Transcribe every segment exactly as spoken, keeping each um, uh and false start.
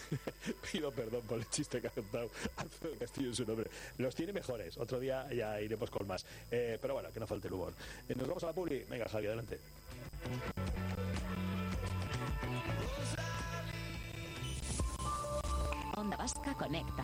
Pido perdón por el chiste que ha contado Alfredo Castillo en su nombre. Los tiene mejores. Otro día ya iremos con más. Eh, pero bueno, que no falte el humor. Eh, nos vamos a la publi. Venga, Javi, adelante. Onda Vasca Conecta.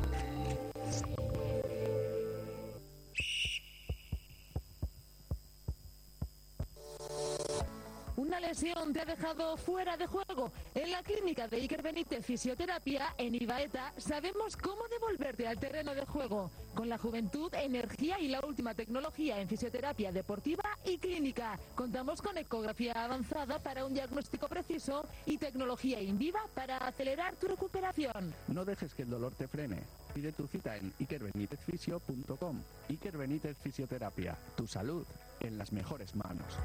Una lesión te ha dejado fuera de juego. En la clínica de Iker Benítez Fisioterapia en Ibaeta sabemos cómo devolverte al terreno de juego. Con la juventud, energía y la última tecnología en fisioterapia deportiva y clínica. Contamos con ecografía avanzada para un diagnóstico preciso y tecnología in viva para acelerar tu recuperación. No dejes que el dolor te frene. Pide tu cita en iker benitez fisio punto com. Iker Benítez Fisioterapia. Tu salud en las mejores manos.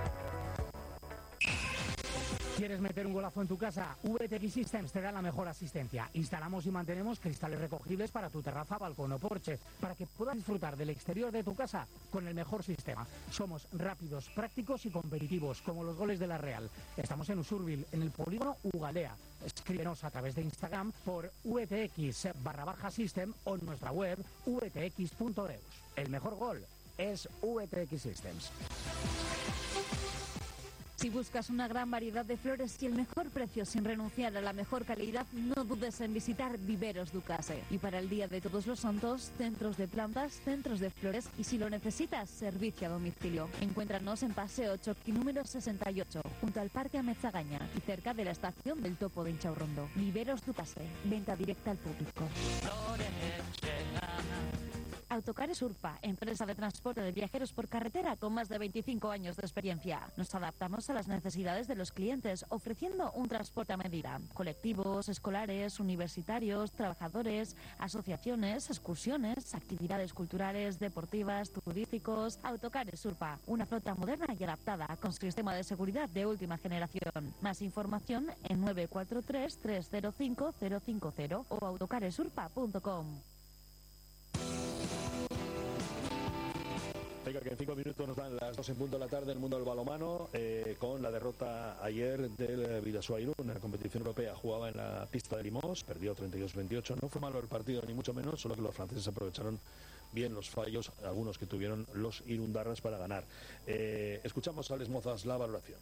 ¿Quieres meter un golazo en tu casa? V T X Systems te da la mejor asistencia. Instalamos y mantenemos cristales recogibles para tu terraza, balcón o porche, para que puedas disfrutar del exterior de tu casa con el mejor sistema. Somos rápidos, prácticos y competitivos, como los goles de la Real. Estamos en Usurbil, en el polígono Ugalea. Escríbenos a través de Instagram por vtx barra baja system o en nuestra web v t x punto eus. El mejor gol es V T X Systems. Si buscas una gran variedad de flores y el mejor precio sin renunciar a la mejor calidad, no dudes en visitar Viveros Ducase. Y para el Día de Todos los Santos, centros de plantas, centros de flores y si lo necesitas, servicio a domicilio. Encuéntranos en Paseo Choqui número sesenta y ocho, junto al Parque Amezagaña y cerca de la estación del Topo de Inchaurrondo. Viveros Ducase, venta directa al público. Autocares Urpa, empresa de transporte de viajeros por carretera con más de veinticinco años de experiencia. Nos adaptamos a las necesidades de los clientes, ofreciendo un transporte a medida. Colectivos, escolares, universitarios, trabajadores, asociaciones, excursiones, actividades culturales, deportivas, turísticos. Autocares Urpa, una flota moderna y adaptada con sistema de seguridad de última generación. Más información en nueve cuatro tres, tres cero cinco, cero cinco cero o autocaresurpa punto com. Venga, que en cinco minutos nos dan las dos en punto de la tarde en el mundo del balonmano, eh, con la derrota ayer del Bidasoa Irún en la competición europea. Jugaba en la pista de Limos, perdió treinta y dos veintiocho. No fue malo el partido, ni mucho menos, solo que los franceses aprovecharon bien los fallos, algunos que tuvieron los irundarras para ganar. Eh, escuchamos a Les Mozas la valoración.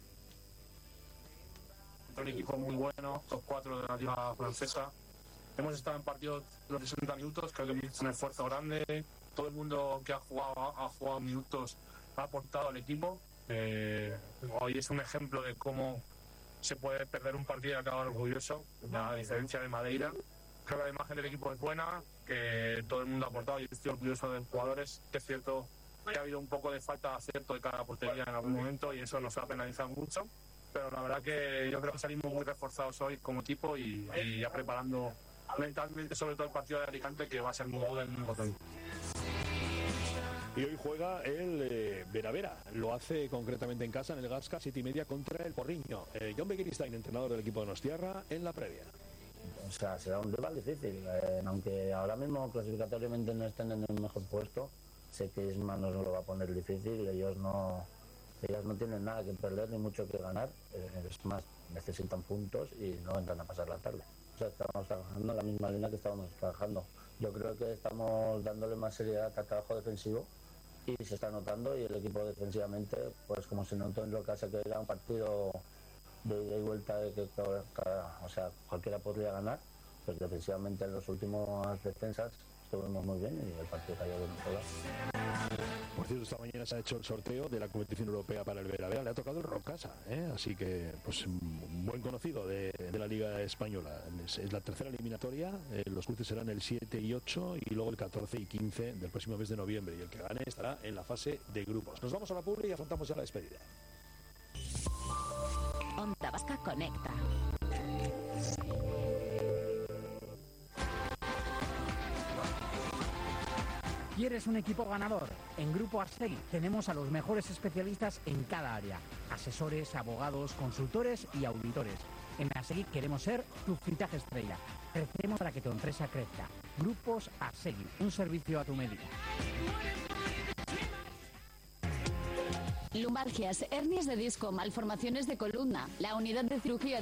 Un equipo muy bueno, top cuatro de la liga francesa. Hemos estado en partidos los sesenta minutos, creo que hemos hecho un esfuerzo grande. Todo el mundo que ha jugado ha jugado minutos, ha aportado al equipo. Eh, hoy es un ejemplo de cómo se puede perder un partido y acabar orgulloso, la diferencia de Madeira. Creo que la imagen del equipo es buena, que todo el mundo ha aportado y estoy orgulloso de los jugadores. Que es cierto que ha habido un poco de falta de acierto de cada portería en algún momento y eso nos ha penalizado mucho. Pero la verdad que yo creo que salimos muy reforzados hoy como equipo y, y ya preparando mentalmente sobre todo el partido de Alicante, que va a ser muy duro en el Y hoy juega el eh, Veravera, lo hace concretamente en casa en el Gasca, siete y media contra el Porriño. Eh, John Begiristain, entrenador del equipo de Donostiarra, en la previa. O sea, será un rival difícil, eh, aunque ahora mismo clasificatoriamente no estén en el mejor puesto, sé que Isma nos lo va a poner difícil, ellos no, ellos no tienen nada que perder ni mucho que ganar, eh, es más, necesitan puntos y no entran a pasar la tarde. O sea, estamos trabajando en la misma línea que estábamos trabajando. Yo creo que estamos dándole más seriedad al trabajo defensivo y se está notando, y el equipo defensivamente, pues como se notó en lo que hace que era un partido de ida y vuelta de que cada, cada, o sea, cualquiera podría ganar, pues defensivamente en las últimas defensas estuvimos muy bien y el partido cayó de nuestro lado. Por cierto, esta mañana se ha hecho el sorteo de la competición europea para el Veravera, le ha tocado el Rocasa, ¿eh? Así que pues un buen conocido de, de la Liga Española. Es, es la tercera eliminatoria, eh, los cruces serán el siete y ocho y luego el catorce y quince del próximo mes de noviembre, y el que gane estará en la fase de grupos. Nos vamos a la publi y afrontamos ya la despedida. Onda Vasca Conecta. ¿Quieres un equipo ganador? En Grupo Arsegui tenemos a los mejores especialistas en cada área. Asesores, abogados, consultores y auditores. En Arsegui queremos ser tu fichaje estrella. Crecemos para que tu empresa crezca. Grupos Arsegui, un servicio a tu medida. Lumbalgias, hernias de disco, malformaciones de columna. La unidad de cirugía